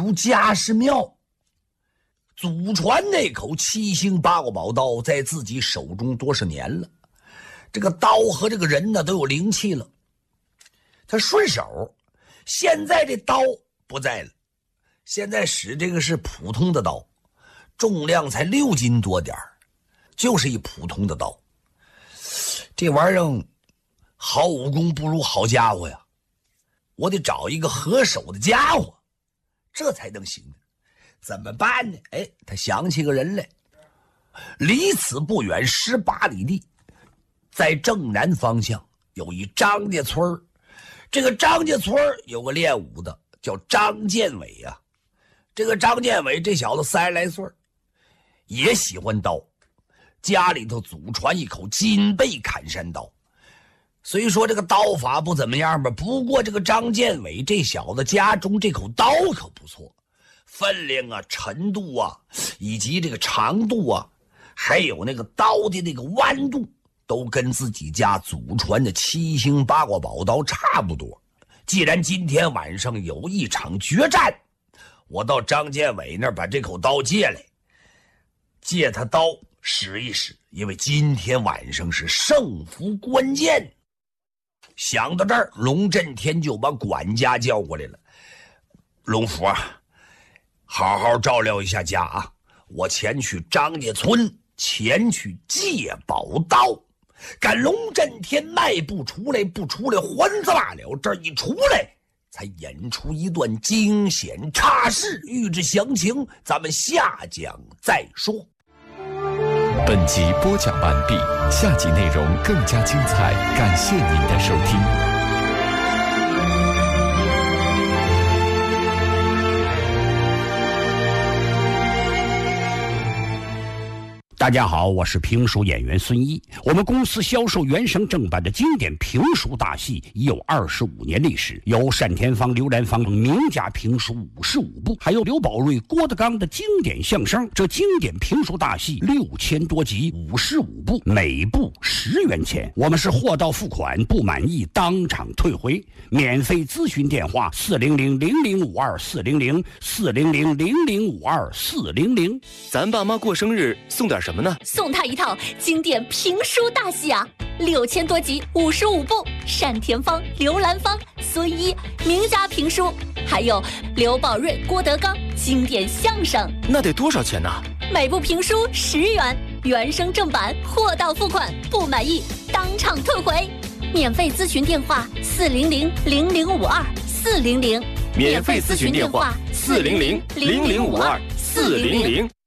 如家是庙。祖传那口七星八卦宝刀在自己手中多少年了，这个刀和这个人呢都有灵气了，他顺手。现在这刀不在了，现在使这个是普通的刀，重量才6斤多点儿，就是一普通的刀。这玩意儿好武功不如好家伙呀，我得找一个合手的家伙，这才能行。怎么办呢？他想起个人来，离此不远18里地，在正南方向有一张家村。这个张家村有个练武的叫张建伟啊，这个张建伟这小子30来岁，也喜欢刀，家里头祖传一口金背砍山刀。虽说这个刀法不怎么样吧，不过这个张建伟这小子家中这口刀可不错，分量啊、沉度啊，以及这个长度啊，还有那个刀的那个弯度，都跟自己家祖传的七星八卦宝刀差不多。既然今天晚上有一场决战，我到张建伟那儿把这口刀借来，借他刀使一使，因为今天晚上是胜负关键。想到这儿，龙震天就把管家叫过来了。龙福啊，好好照料一下家啊，我前去张家村前去借宝刀。赶龙震天迈步出来，不出来还子罢了，这一出来才演出一段惊险岔事。欲知详情，咱们下讲再说。 本集播讲完毕，下集内容更加精彩，感谢您的收听。 大家好，我是评书演员孙一。我们公司销售原声正版的经典评书大戏已有25年历史，有单田芳、刘兰芳等名家评书55部，还有刘宝瑞、郭德纲的经典相声。这经典评书大戏6000多集，55部，每部10元钱。我们是货到付款，不满意当场退回。免费咨询电话400-0052-400-400-0052-400。 咱爸妈过生日送点什么呢？ 送他一套经典评书大戏啊，6000多集，55部，单田芳、刘兰芳、孙一名家评书，还有刘宝瑞、郭德纲经典相声。 那得多少钱呢？ 每部评书10元，原声正版，货到付款，不满意当场退回。免费咨询电话400-0052-400。 免费咨询电话400-0052-400。